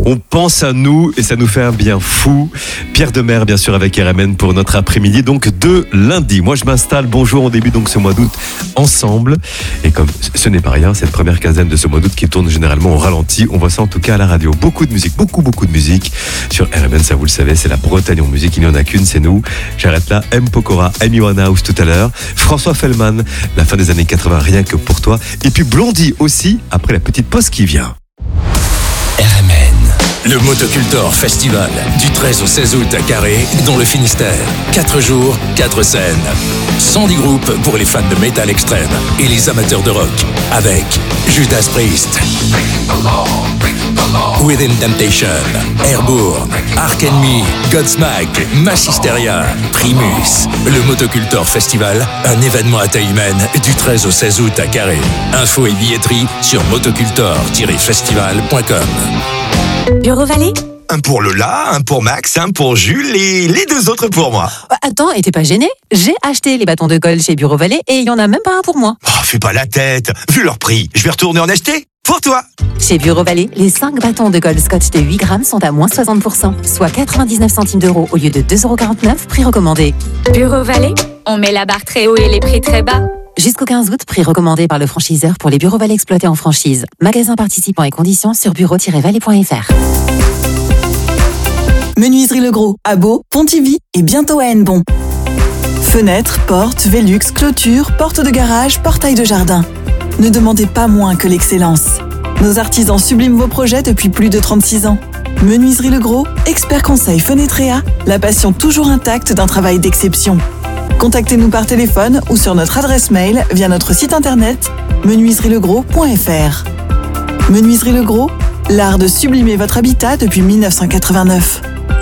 On pense à nous et ça nous fait un bien fou. Pierre Demer, bien sûr, avec RMN pour notre après-midi, donc de lundi. Moi, je m'installe. Bonjour, on débute donc ce mois d'août ensemble. Et comme ce n'est pas rien, cette première quinzaine de ce mois d'août qui tourne généralement au ralenti, on voit ça en tout cas à la radio. Beaucoup de musique, beaucoup de musique. Sur RMN, ça vous le savez, c'est la Bretagne en musique. Il n'y en a qu'une, c'est nous. J'arrête là. M. Pokora, Amy Winehouse tout à l'heure. François Fellman, la fin des années 80, rien que pour toi. Et puis Blondie aussi, après la petite pause qui vient. RMN, le Motocultor Festival, du 13 au 16 août à Carré, dans le Finistère. 4 jours, 4 scènes. 110 groupes pour les fans de métal extrême et les amateurs de rock. Avec Judas Priest, Within Temptation, Airborne, Ark Enemy, Godsmack, Mass Hysteria, Primus. Le Motocultor Festival, un événement à taille humaine du 13 au 16 août à Carré. Infos et billetterie sur motocultor-festival.com. Bureau Vallée? Un pour Lola, un pour Max, un pour Jules et les 2 autres pour moi. Attends, et t'es pas gêné? J'ai acheté les bâtons de colle chez Bureau Vallée et il y en a même pas un pour moi. Oh, fais pas la tête. Vu leur prix, je vais retourner en acheter. Pour toi. Chez Bureau Vallée, les 5 bâtons de colle Scotch de 8 grammes sont à moins 60%, soit 99 centimes d'euros au lieu de 2,49 €, prix recommandé. Bureau Vallée, on met la barre très haut et les prix très bas. Jusqu'au 15 août, prix recommandé par le franchiseur pour les Bureau Vallée exploités en franchise. Magasins participants et conditions sur bureau-vallée.fr. Menuiserie Le Gros, à Beau, Pontivy et bientôt à Hennebon. Fenêtres, portes, Velux, clôtures, portes de garage, portails de jardin. Ne demandez pas moins que l'excellence. Nos artisans subliment vos projets depuis plus de 36 ans. Menuiserie Le Gros, expert conseil Fenetrea, la passion toujours intacte d'un travail d'exception. Contactez-nous par téléphone ou sur notre adresse mail via notre site internet menuiserielegros.fr. Menuiserie Le Gros, l'art de sublimer votre habitat depuis 1989.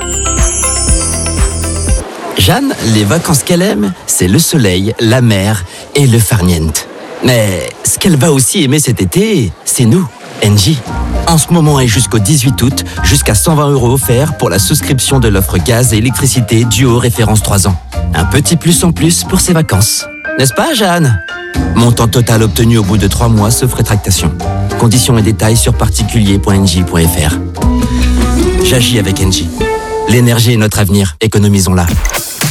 Jeanne, les vacances qu'elle aime, c'est le soleil, la mer et le farniente. Mais ce qu'elle va aussi aimer cet été, c'est nous, Engie. En ce moment et jusqu'au 18 août, jusqu'à 120 € offerts pour la souscription de l'offre gaz et électricité duo référence 3 ans. Un petit plus en plus pour ses vacances. N'est-ce pas, Jeanne? Montant total obtenu au bout de 3 mois sauf rétractation. Conditions et détails sur particulier.engie.fr. J'agis avec Engie. L'énergie est notre avenir, économisons-la.